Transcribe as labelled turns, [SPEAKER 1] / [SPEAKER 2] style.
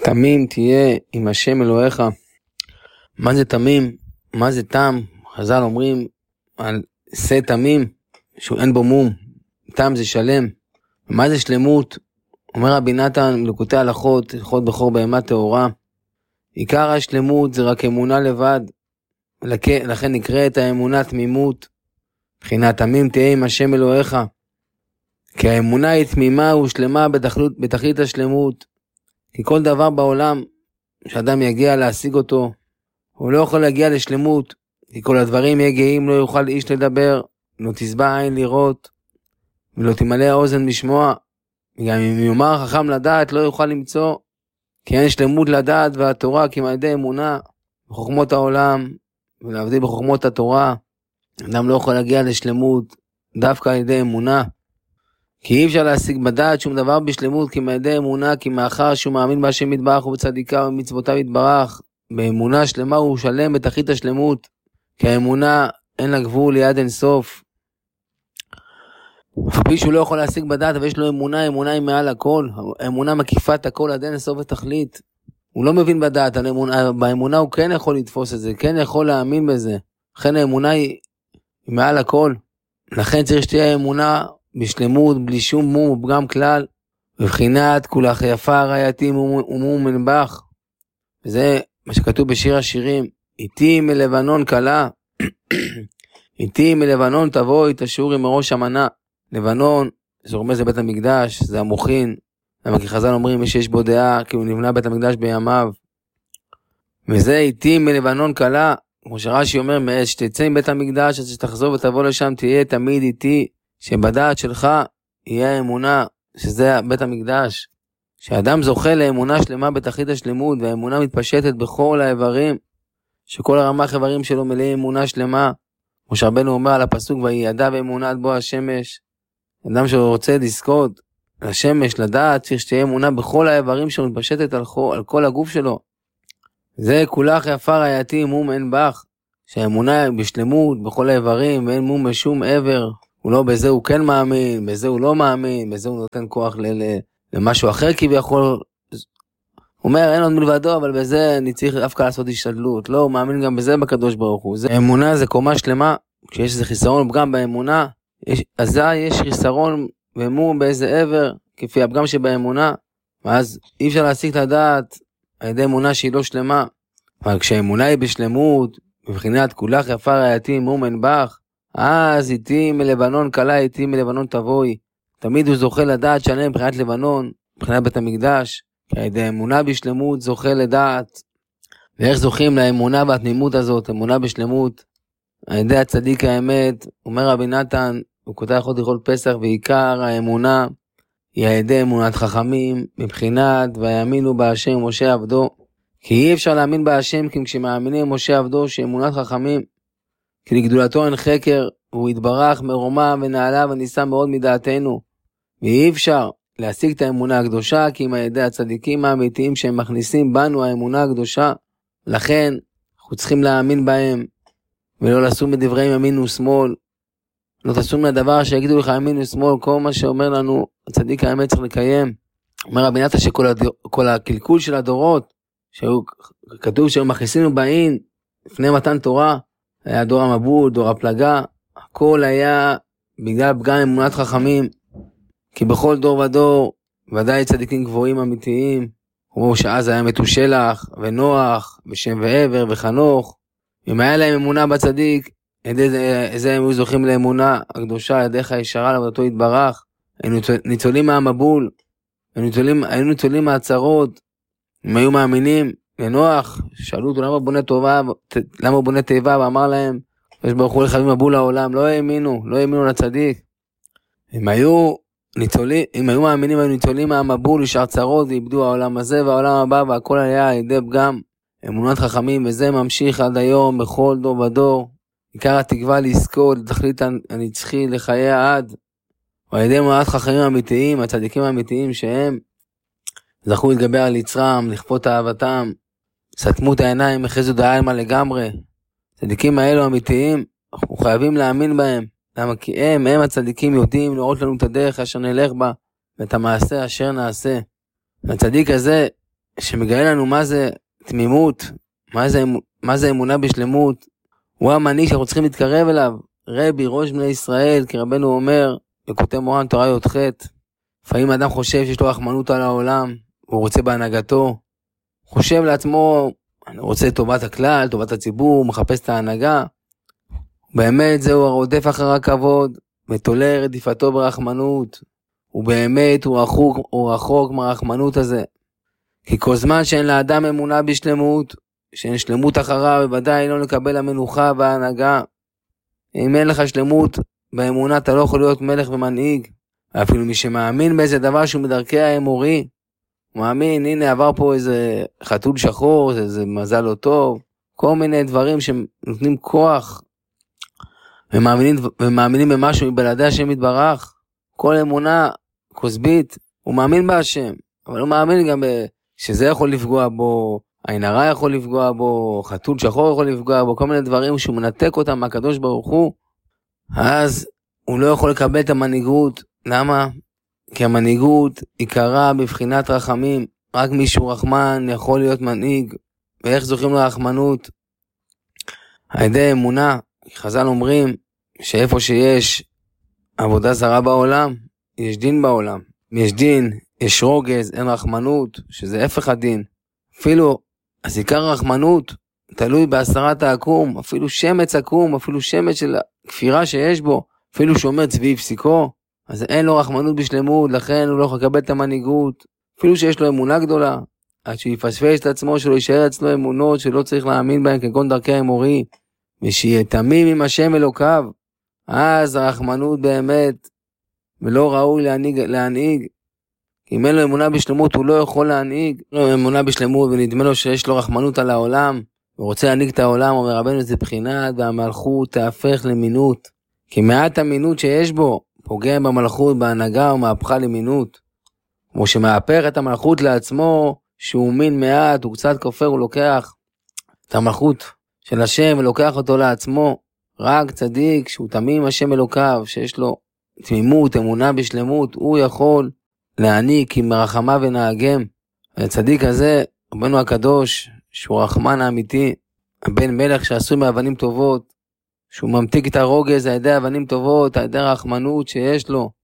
[SPEAKER 1] תמים תהיה עם השם אלוהיך. מה זה תמים? מה זה תם? חז"ל אומרים על שא תמים שאין בו מום. תם זה שלם. מה זה שלמות? אומר רבי נתן בליקוטי הלכות, הלכות בכור בהמה טהורה, עיקר השלמות זה רק אמונה לבד, לכן נקראת האמונה תמימות. מבחינת תמים תהיה עם השם אלוהיך, כי האמונה היא תמימה ושלמה בתכלית השלמות. כי כל דבר בעולם שאדם יגיע להשיג אותו, הוא לא יכול להגיע לשלמות, כי כל הדברים יגעים, לא יוכל איש לדבר, לא תשבע עין לראות, ולא תמלא האוזן משמוע, וגם אם יאמר חכם לדעת לא יוכל למצוא, כי אין שלמות לדעת והתורה כי על ידי אמונה בחוכמות העולם, ולהבדיל בחוכמות התורה, אדם לא יכול להגיע לשלמות דווקא על ידי אמונה, כי אי אפשר להשיג בדעת שום דבר בשלמות כי על ידי אמונה, כי מאחר שהוא מאמין בהשם יתברך ובצדיקה ובמצוותיו יתברך, באמונה שלמה הוא שלם בתכלית השלמות, כי האמונה אין לה גבול ליד אין סוף. כפי שהוא לא יכול להשיג בדעת, אבל יש לו אמונה, אמונה היא מעל הכל, האמונה מקיפה את הכל עד אין סוף ותכלית. הוא לא מבין בדעת, באמונה הוא כן יכול לתפוס את זה, כן יכול להאמין בזה, לכן האמונה היא מעל הכל. לכן צריך שתהיה אמונה בשלמות, בלי שום מום ופגם כלל, בבחינת כולך יפה רעייתי ומום מנבח. וזה מה שכתוב בשיר השירים, איתי מלבנון קלה, איתי מלבנון תבואי תשורי מראש המנה. לבנון, זה רומז לבית המקדש, זה המוחין, למה כי חז"ל אומרים שיש בו דעה, כי הוא נבנה בית המקדש בימיו. וזה איתי מלבנון קלה, כמו שרש"י אומר, מאז שתצא מבית המקדש, אז שתחזור ותבוא לשם, תהיה תמיד איתי, שבדעת שלך יהיה האמונה, שזה בית המקדש. שאדם זוכה לאמונה שלמה בתכלית השלמות, והאמונה מתפשטת בכל האיברים, שכל הרמ"ח איברים שלו מלא אמונה שלמה, כמו שרבנו אומר על הפסוק, וידע באמונת בו השמש. אדם שרוצה לזכות לשמש, לדעת, צריך שתהיה אמונה בכל האיברים שמתפשטת על כל הגוף שלו. זה כולך יפה רעייתי מום אין בך, שהאמונה בשלמות בכל האיברים, ואין מום בשום עבר. הוא לא בזה הוא כן מאמין, בזה הוא לא מאמין, בזה הוא נותן כוח למשהו אחר כביכול. הוא אומר אין עוד מלבדו, אבל בזה אני צריך דווקא לעשות השתדלות. לא, הוא מאמין גם בזה בקדוש ברוך הוא. אמונה זה קומה שלמה, כשיש איזה חיסרון פגם באמונה, אזי יש חיסרון ומום באיזה עבר, כפי הפגם שבאמונה, ואז אי אפשר להשיג את הדעת על ידי אמונה שהיא לא שלמה. אבל כשהאמונה היא בשלמות, בבחינת כולך יפה רעייתי מום אין בך, אז איתי מלבנון קלה, איתי מלבנון תבואי. תמיד הוא זוכה לדעת שלם מבחינת לבנון, מבחינת בית המקדש, כי על ידי אמונה בשלמות זוכה לדעת. ואיך זוכים לאמונה והתמימות הזאת, אמונה בשלמות? על ידי הצדיק האמת, אומר רבי נתן, הוא כותב הלכות הלכות פסח, ועיקר האמונה היא על ידי אמונת חכמים, מבחינת ויאמינו בהשם משה עבדו. כי אי אפשר להאמין בהשם, כי כשמאמינים משה עבדו שאמונת חכמים, כי לגדולתו אין חקר, הוא יתברך מרומם ונעלה וניסה מאוד מדעתנו. ואי אפשר להשיג את האמונה הקדושה, כי אם על ידי הצדיקים האמיתיים שהם מכניסים בנו האמונה הקדושה, לכן אנחנו צריכים להאמין בהם, ולא לסום בדברי ימין ושמאל, לא תסום לדבר שיגידו לך ימין ושמאל, כל מה שאומר לנו הצדיק האמת צריך לקיים. אומר רבי נתן שכל הקלקול של הדורות, כתוב שהם מכניסינו בעין לפני מתן תורה, היה דור המבול, דור הפלגה, הכל היה בגלל פגם אמונת חכמים, כי בכל דור ודור ודאי צדיקים גבוהים אמיתיים, כמו שאז היה מתושלח ונוח ושם ועבר וחנוך, אם היה להם אמונה בצדיק, איזה הם היו זוכים לאמונה הקדושה, ידיך ישרה לעבודתו יתברך, היינו ניצולים מהמבול, היינו ניצולים מהצרות, הם היו מאמינים לנוח, שאלו אותו למה הוא בונה תיבה, ואמר להם, יש ברוך הוא לחבים מבול לעולם, לא האמינו לצדיק. אם היו מאמינים, היו ניצולים מהמבול, ישר צרות, ואיבדו העולם הזה והעולם הבא, והכל היה ידי פגם אמונת חכמים, וזה ממשיך עד היום בכל דור ודור. עיקר התקווה לזכות לתכלית הנצחי לחיי העד, ועל ידי אמונת חכמים אמיתיים, הצדיקים האמיתיים שהם זכו להתגבר על יצרם, לכפות אהבתם, סתמו את העיניים, החזו דעלמה לגמרי. הצדיקים האלו אמיתיים, אנחנו חייבים להאמין בהם. למה? כי הם הצדיקים יודעים לראות לנו את הדרך אשר נלך בה, ואת המעשה אשר נעשה. הצדיק הזה, שמגלה לנו מה זה תמימות, מה זה אמונה בשלמות, הוא המנהיג שאנחנו צריכים להתקרב אליו, רבי ראש בני ישראל, כי רבנו אומר, בכותב מורן תורה י"ח, לפעמים אדם חושב שיש לו רחמנות על העולם, הוא רוצה בהנהגתו, חושב לעצמו, אני רוצה טובת הכלל, טובת הציבור, מחפש את ההנהגה, באמת זהו הרודף אחר הכבוד, ותולה רדיפתו ברחמנות, ובאמת הוא רחוק מהרחמנות הזה, כי כל זמן שאין לאדם אמונה בשלמות, שאין שלמות אחריו, בוודאי לא נקבל המנוחה וההנהגה. אם אין לך שלמות באמונה, אתה לא יכול להיות מלך ומנהיג. אפילו מי שמאמין באיזה דבר שהוא מדרכי האמורי, הוא מאמין, הנה עבר פה איזה חתול שחור, איזה מזל לא טוב, כל מיני דברים שנותנים כוח, ומאמינים במשהו מבלעדי השם יתברך. כל אמונה כוסבית, הוא מאמין בהשם, אבל הוא מאמין גם שזה יכול לפגוע בו, עין הרע יכול לפגוע בו, חתול שחור יכול לפגוע בו, כל מיני דברים שהוא מנתק אותם מהקדוש ברוך הוא, אז הוא לא יכול לקבל את המנהיגות. למה? כי המנהיגות עיקרה בבחינת רחמים, רק מישהו רחמן יכול להיות מנהיג, ואיך זוכים לרחמנות? על ידי אמונה. חז"ל אומרים שאיפה שיש עבודה זרה בעולם, יש דין בעולם, יש דין, יש רוגז, אין רחמנות, שזה הפך הדין. אפילו אז עיקר הרחמנות תלוי בהסרת העקום, אפילו שמץ עקום, אפילו שמץ של כפירה שיש בו, אפילו שאומר צבי הפסיקו, אז אין לו רחמנות בשלמות, לכן הוא לא יכול לקבל את המנהיגות, אפילו שיש לו אמונה גדולה, עד שהוא יפספס את עצמו, שלא יישאר אצלו אמונות שלא צריך להאמין בהן כגון דרכי האמורי, ושיהיה תמים עם השם אלוקיו, אז הרחמנות באמת, ולא ראוי להנהיג, אם אין לו אמונה בשלמות, הוא לא יכול להנהיג. אין לו אמונה בשלמות, ונדמה לו שיש לו רחמנות על העולם, הוא רוצה להנהיג את העולם, אומר רבנו זה בחינת, והמלכות תהפך למינות. כי מעט המינות שיש בו, פוגע במלכות, בהנהגה ומהפכה למינות. כמו שמהפך את המלכות לעצמו, שהוא מין מעט, הוא קצת כופר, הוא לוקח את המלכות של השם, ולוקח אותו לעצמו. רק צדיק, שהוא תמים השם אלוקיו, שיש לו תמימות, אמונה בשלמות, הוא יכול להעניק עם רחמה ונהגם. הצדיק הזה, רבנו הקדוש, שהוא רחמן האמיתי, הבן מלך שעשוי מאבנים טובות, שהוא ממתיק את הרוגז על ידי אבנים טובות, על ידי הרחמנות שיש לו,